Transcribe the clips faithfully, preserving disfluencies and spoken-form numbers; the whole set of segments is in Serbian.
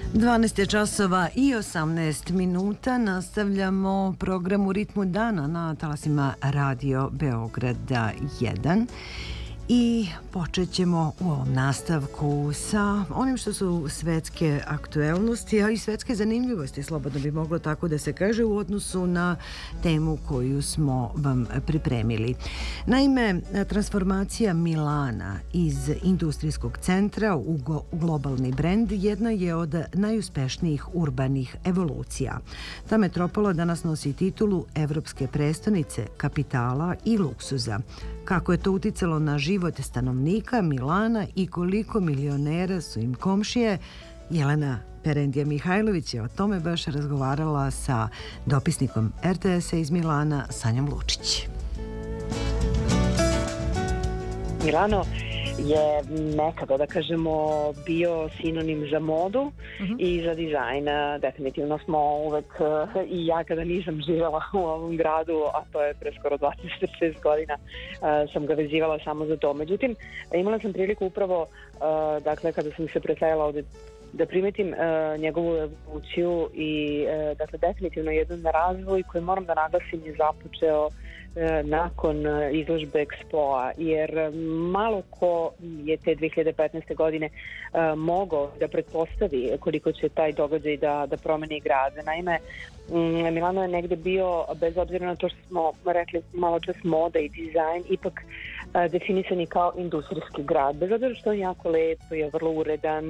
dvanaest je časova i osamnaest minuta. Nastavljamo program U ritmu dana na talasima Radio Beograda jedan. I počet ćemo u ovom nastavku sa onim što su svetske aktuelnosti, a i svetske zanimljivosti, slobodno bi moglo tako da se kaže, u odnosu na temu koju smo vam pripremili. Naime, transformacija Milana iz industrijskog centra u globalni brend jedna je od najuspešnijih urbanih evolucija. Ta metropola danas nosi titulu Evropske prestonice kapitala i luksuza. Kako je to uticalo na život stanovnika Milana i koliko milionera su im komšije, Jelena Perendija Mihajlović je o tome baš razgovarala sa dopisnikom er te esa iz Milana, Sanjom Lučić. Milano je nekada, da kažemo, bio sinonim za modu uh-huh. i za dizajn. Definitivno smo uvek, i ja kada nisam živjela u ovom gradu, a to je pre skoro dvadeset šest godina, sam ga vezivala samo za to. Međutim, imala sam priliku upravo, dakle, kada sam se preselila ovde, da primetim uh, njegovu evoluciju i uh, dakle, definitivno jedan razvoj koji, moram da naglasim, je započeo uh, nakon izložbe Expoa, jer malo ko je te dve hiljade petnaeste. godine uh, mogao da pretpostavi koliko će taj događaj da, da promeni grad. Naime, um, Milano je negde bio, bez obzira na to što smo rekli malo čas moda i dizajn, ipak uh, definisan je kao industrijski grad. Bez obzira što je jako lepo, je vrlo uredan,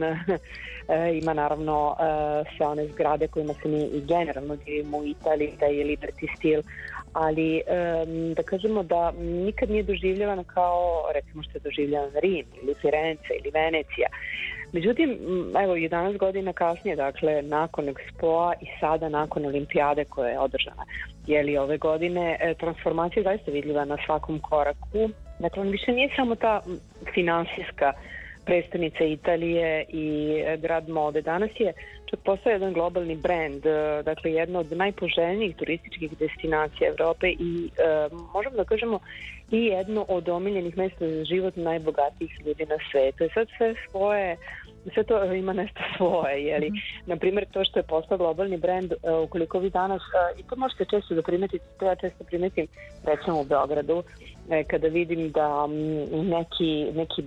E, ima naravno e, sve one zgrade kojima se mi i generalno divimo u Italiji, da je Liberty stil, ali e, da kažemo da nikad nije doživljavana kao, recimo, što je doživljavan Rim ili Firenze ili Venecija. Međutim, evo, jedanaest godina kasnije, dakle, nakon Expoa i sada nakon Olimpijade koja je održana, jeli ove godine, e, transformacija je zaista vidljiva na svakom koraku. Dakle, on više nije samo ta finansijska prestonica Italije i grad mode. Danas je čak postao jedan globalni brend, dakle jedna od najpoželjnijih turističkih destinacija Evrope i e, možemo da kažemo i jedno od omiljenih mesta za život najbogatijih ljudi na svetu. I sad sve svoje, sve to ima nešto svoje, jeli. Mm-hmm. Naprimjer, to što je postao globalni brend, ukoliko vi danas, i to možete često da primetite, to ja često primetim, recimo u Beogradu, kada vidim da neki, neki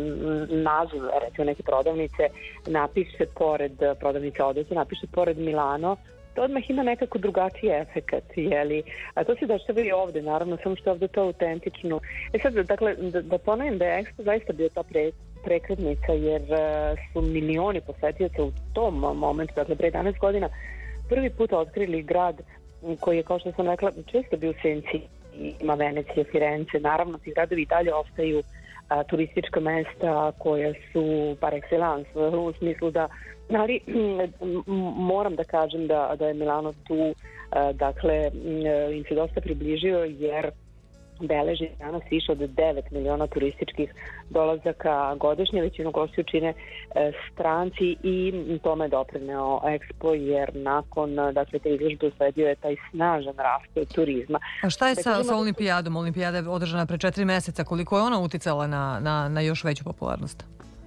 naziv, recimo neke prodavnice, napiše pored prodavnice odeće, napiše pored Milano, to odmah ima nekako drugačiji efekat, jeli? A to se dešava i ovde, naravno, samo što je ovde to autentično. E sad, dakle, da, da ponovim da je Expo zaista bio ta pre, prekretnica, jer uh, su milioni posetioca u tom momentu, dakle, pre jedanaest godina, prvi put otkrili grad koji je, kao što sam rekla, često bio u senci. Ima Venecija, Firenze, naravno ti gradovi i dalje ostaju a, turistička mesta koja su par excellence, u smislu da, ali m, moram da kažem da, da je Milano tu, a, dakle, m, im se dosta približio, jer beleži danas više od devet miliona turističkih dolazaka godišnje, većinu gostiju čine e, stranci i tome je doprineo Expo, jer nakon, dakle, te izložbe usledio je taj snažan rast turizma. A šta je sa, dakle, sa Olimpijadom? Olimpijada je održana pre četiri meseca. Koliko je ona uticala na, na, na još veću popularnost?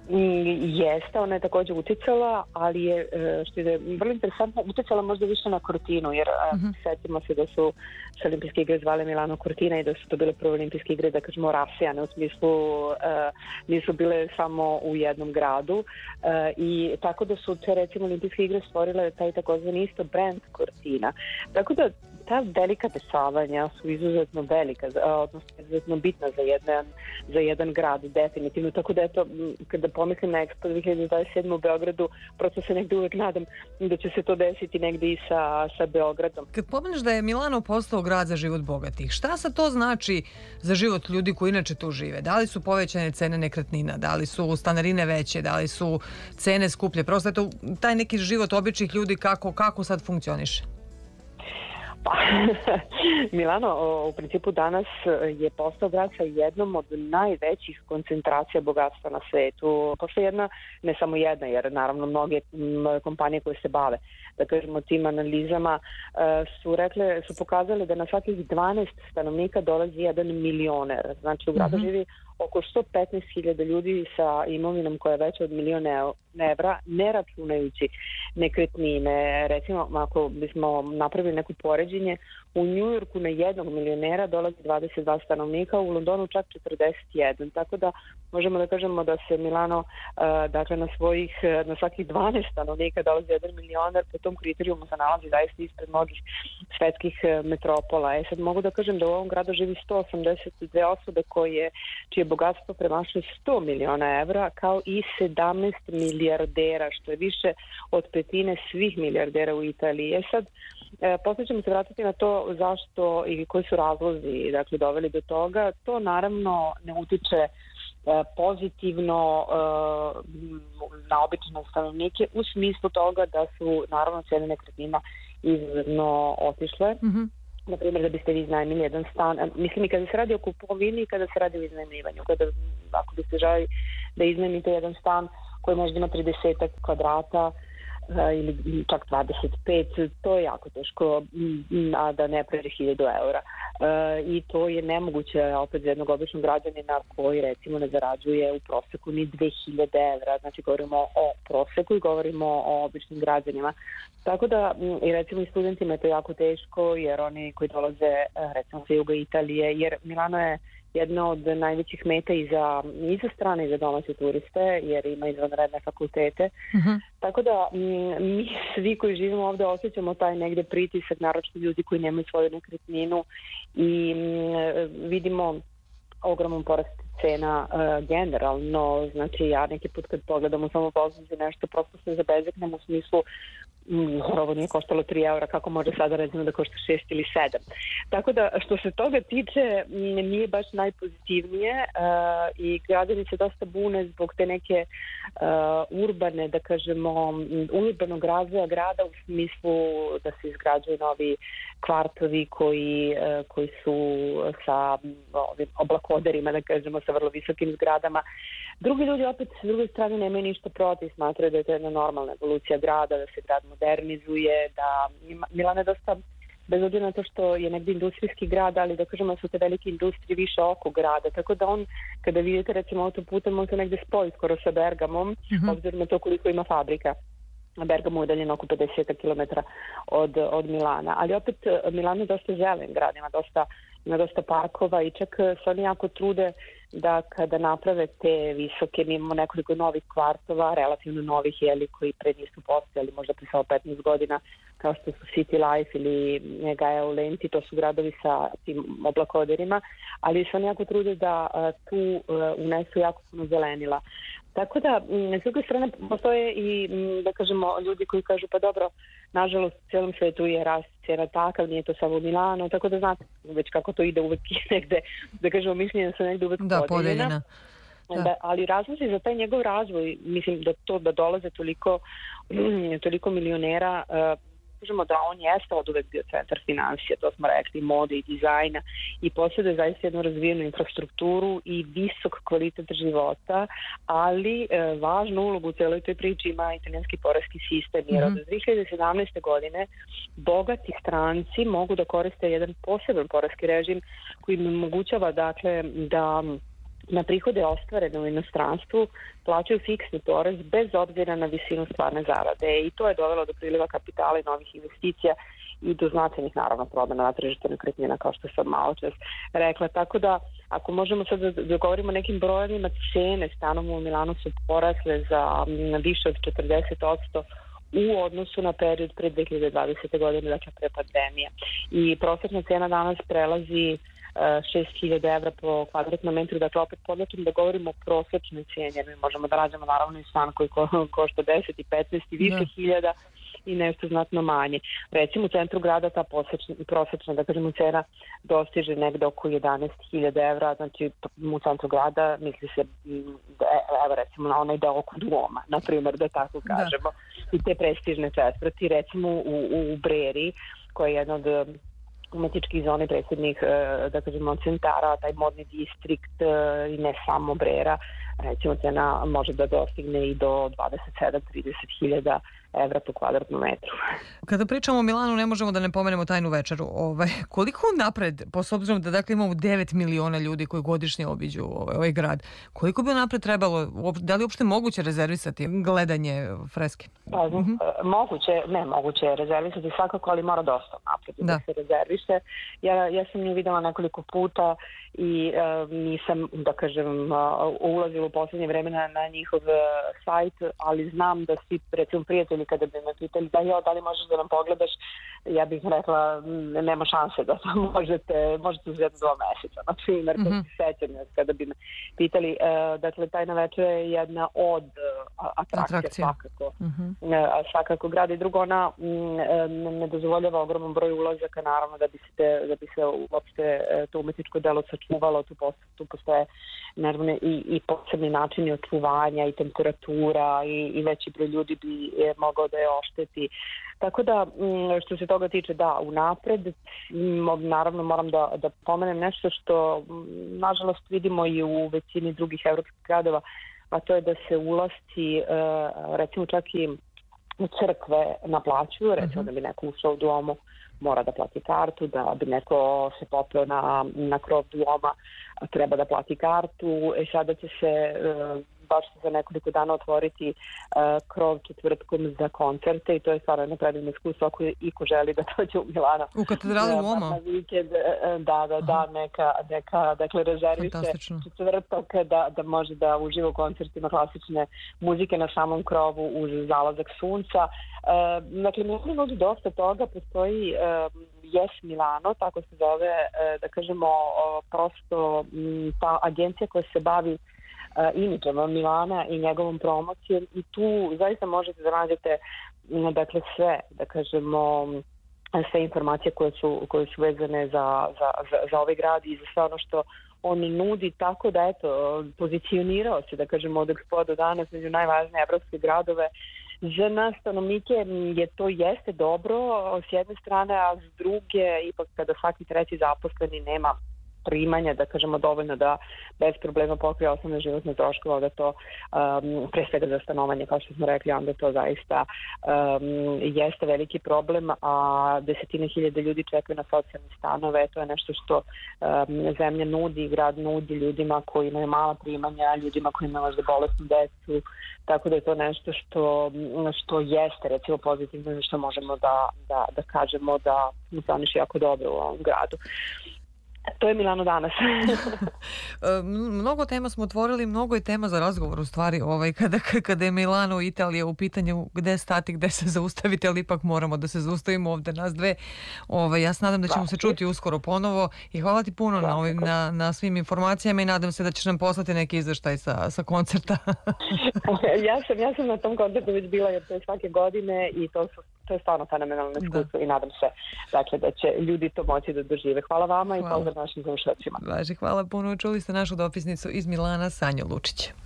Jeste, ona je također uticala, ali je, što je vrlo interesantno, uticala možda više na Cortinu, jer uh-huh. setimo se da su se olimpijske igre zvale Milano Cortina i da su to bile prve olimpijske igre, da kažemo, rasijane, u smislu uh, nisu bile samo u jednom gradu, uh, i tako da su te, recimo, olimpijske igre stvorile taj takozvani isto brand Cortina. Tako da ta velika dešavanja su izuzetno velika, odnosno izuzetno bitna za jedan, za jedan grad, definitivno. Tako da, eto, kada pomislim na Expo dve hiljade dvadeset sedme. u Beogradu, prosto se negde uvek nadam da će se to desiti negde i sa, sa Beogradom. Kad pomeneš da je Milano postao grad za život bogatih, šta sad to znači za život ljudi koji inače tu žive? Da li su povećane cene nekretnina, da li su stanarine veće, da li su cene skuplje? Prosto je to taj neki život običnih ljudi, kako, kako sad funkcioniše? Pa, Milano u principu danas je postao grad sa jednom od najvećih koncentracija bogatstva na svetu. Pošto jedna, ne samo jedna, jer naravno mnoge kompanije koje se bave, da kažemo, tim analizama, su rekle, su pokazale da na svakih dvanaest stanovnika dolazi jedan milioner. Znači u gradu mm-hmm. živi oko sto petnaest hiljada ljudi sa imovinom koja je veća od miliona evra, ne računajući nekretnine. Recimo, ako bismo napravili neko poređenje, u Njujorku na jednog milionera dolazi dvadeset dva stanovnika, u Londonu čak četrdeset jedan. Tako da možemo da kažemo da se Milano, uh, dakle, na svojih, na svakih dvanaest stanovnika dolazi jedan milioner, po tom kriterijumu se nalazi zaista ispred mnogih svetskih metropola. E sad mogu da kažem da u ovom gradu živi sto osamdeset dve osobe koje, čije bogatstvo premašuje sto miliona evra, kao i sedamnaest milijardera, što je više od petine svih milijardera u Italiji. E sad, e, posle ćemo se vratiti na to zašto i koji su razlozi, dakle, doveli do toga. To naravno ne utiče pozitivno na obične stanovnike u smislu toga da su naravno cene nekretnina izuzetno otišle. Mm-hmm. Naprimjer, da biste vi iznajmili jedan stan, mislim i kada se radi o kupovini i kada se radi o iznajmljivanju, kada ako biste želi da iznajmite jedan stan koji možda ima trideset kvadrata ili čak dvadeset pet, to je jako teško, a da ne pređe hiljadu eura. I to je nemoguće opet za jednog običnog građanina koji recimo ne zarađuje u proseku ni dve hiljade evra. Znači govorimo o proseku i govorimo o običnim građanima. Tako da i recimo i studentima je to jako teško, jer oni koji dolaze recimo sa juga Italije, jer Milano je jedna od najvećih meta i za, i za strane i za domaće turiste, jer ima izvanredne fakultete. Uh-huh. Tako da m, mi svi koji živimo ovde osjećamo taj negde pritisak, naročito ljudi koji nemaju svoju nekretninu, i m, vidimo ogroman porast cena uh, generalno. Znači ja neki put kad pogledam u samoposluzi nešto, prosto se zabezeknem u smislu Mm, ovo nije koštalo tri eura, kako može sada recimo da košta šest ili sedam. Tako da što se toga tiče nije baš najpozitivnije uh, i građani se dosta bune zbog te neke uh, urbane, da kažemo, urbanog razvoja grada, u smislu da se izgrađuju novi kvartovi koji, uh, koji su sa ovim oblakoderima, da kažemo, sa vrlo visokim zgradama. Drugi ljudi opet s druge strane nemaju ništa protiv, smatraju da je to jedna normalna evolucija grada, da se grad modernizuje, da Milano je dosta, bez obzira na to što je negdje industrijski grad, ali da kažemo da su te velike industrije više oko grada, tako da on, kada vidite recimo autoputem, on se negdje spoji skoro sa Bergamom, mm-hmm. obzirom na to koliko ima fabrika. Bergamo je udaljen oko pedeset kilometara od, od Milana, ali opet Milano je dosta zelen grad, ima dosta, ima dosta parkova i čak se oni jako trude da kada naprave te visoke, mi imamo nekoliko novih kvartova, relativno novih, jeli, koji pre nisu postojali, možda pre samo petnaest godina, kao što su City Life ili Gaia Lenti, to su gradovi sa tim oblakoderima, ali se oni jako trude da uh, tu uh, unesu jako puno zelenila. Tako da, s druge strane, postoje i, da kažemo, ljudi koji kažu, pa dobro, nažalost, u cijelom svetu je rast cena takav, nije to samo Milano, tako da znate već kako to ide, uvek negde, da kažemo, mišljenja su negde uvek da, podeljena. Da. Da, ali razlozi za taj njegov razvoj, mislim da to da dolaze toliko, toliko milionera, uh, kažemo da on jeste od uvek bio centar finansija, to smo rekli, mode i dizajna, i posjeduje zaista jednu razvijenu infrastrukturu i visok kvalitet života, ali e, važnu ulogu u celoj toj priči ima italijanski poreski sistem, jer mm-hmm. od dve hiljade sedamnaeste. godine bogati stranci mogu da koriste jedan poseban poreski režim koji im omogućava, dakle, da na prihode ostvarene u inostranstvu plaćaju fiksni porez bez obzira na visinu stvarne zarade, i to je dovelo do priliva kapitala i novih investicija i do značajnih, naravno, promena na tržištu nekretnina, kao što sam malo čas rekla. Tako da, ako možemo sad da, da govorimo o nekim brojevima, cene stanova u Milanu su porasle za više od četrdeset posto u odnosu na period pre dve hiljade dvadesete. godine, dakle pre pandemije. I prosječna cena danas prelazi šest hiljada evra po kvadratnom metru, dakle opet podlačim da govorimo o prosječnoj cijeni, jer mi možemo da nađemo naravno i stan koji ko, košta deset i petnaest i više hiljada i nešto znatno manje. Recimo u centru grada ta prosječna, prosječna da kažemo, cena dostiže negde oko jedanaest hiljada evra, znači u centru grada misli se, evo recimo na onaj deo oko Duoma, na primjer, da tako kažemo, da. I te prestižne četvrti, recimo u, u Breri, koja je jedna od umetničkih zone predsjednih, da kažemo, centara, taj modni distrikt i ne samo Brera, recimo cena može da dostigne i do dvadeset sedam do trideset hiljada evra po kvadratnom metru. Kada pričamo o Milanu, ne možemo da ne pomenemo tajnu večeru. Ovaj, koliko napred, po s obzirom da dakle imamo devet miliona ljudi koji godišnje obiđu ovaj, ovaj grad, koliko bi napred trebalo, da li je uopšte moguće rezervisati gledanje freske? Pa, mm-hmm. Moguće, ne moguće je rezervisati svakako, ali mora dosta napred da. da se rezerviše. Ja, ja sam nju videla nekoliko puta i uh, nisam, da kažem, uh, ulazila u posljednje vreme na, na njihov uh, sajt, ali znam da svi, recimo, prijatelji kada bi me pitali da jo, da li možeš da nam pogledaš, ja bih rekla nema šanse da to možete, možete uzeti dva meseca, na primjer, mm-hmm. to se sećam kada bi me pitali. Uh, dakle, tajna večera je jedna od uh, atrakcija, atrakcija svakako. Mm-hmm. Uh, svakako grad i drugo, ona um, ne dozvoljava ogroman broj ulazaka, naravno, da bi se, te, da bi se uopšte uh, to umetničko delo sačuvalo, tu, postoje, tu postoje naravno i, i posebni načini očuvanja i temperatura i, i veći broj ljudi bi je mogao da je ošteti. Tako da, što se toga tiče, da, unapred, naravno moram da, da pomenem nešto što, nažalost, vidimo i u većini drugih evropskih gradova, a to je da se ulasci, recimo čak i u crkve naplaćuju, recimo uh-huh. da bi neko ušao u domu, mora da plati kartu, da bi neko se popeo na, na krov doma, treba da plati kartu. E sada će se baš za nekoliko dana otvoriti uh, krov četvrtkom za koncerte i to je stvarno jedno predivno iskustvo ako i ko želi da dođe u Milano. U katedrali u Oma? Na vikend, da, da, da, neka, neka dakle, rezerviše četvrtok da, da može da uživa u koncertima klasične muzike na samom krovu uz zalazak sunca. Uh, dakle, mi nudi dosta toga, postoji uh, Yes Milano, tako se zove, uh, da kažemo, uh, prosto um, ta agencija koja se bavi Uh, imidžom Milana i njegovom promocijom i tu zaista možete da nađete dakle sve, da kažemo, sve informacije koje su, koje su vezane za, za, za, za ovaj grad i za sve ono što on nudi, tako da eto, pozicionirao se, da kažemo, od Expo do danas među najvažnije evropske gradove. Za nas stanovnike je to jeste dobro s jedne strane, a s druge, ipak kada svaki treći zaposleni nema primanja, da kažemo, dovoljno da bez problema pokrije osnovne životne troškove, da to um, pre svega za stanovanje, kao što smo rekli, onda to zaista um, jeste veliki problem, a desetine hiljade ljudi čekaju na socijalne stanove. To je nešto što um, zemlja nudi, grad nudi ljudima koji imaju mala primanja, ljudima koji imaju možda bolesnu decu, tako da je to nešto što, što jeste, recimo, pozitivno, što možemo da, da, da kažemo da funkcioniše jako dobro u ovom gradu. To je Milano danas. Mnogo tema smo otvorili, mnogo je tema za razgovor u stvari, ovaj, kada, kada je Milano i Italija u pitanju, gde stati, gde se zaustaviti, ali ipak moramo da se zaustavimo ovde nas dve. Ovaj, ja se nadam da ćemo se čuti uskoro ponovo i hvala ti puno na, ovim, na, na svim informacijama i nadam se da ćeš nam poslati neki izveštaj sa, sa koncerta. ja, sam, ja sam na tom koncertu već bila, jer to je svake godine i to su To je stvarno fenomenalno iskustvo i nadam se dakle, da će ljudi to moći da dožive. Hvala vama hvala. I pozdrav našim slušateljima. Važi, hvala puno. Čuli ste našu dopisnicu iz Milana, Sanju Lučić.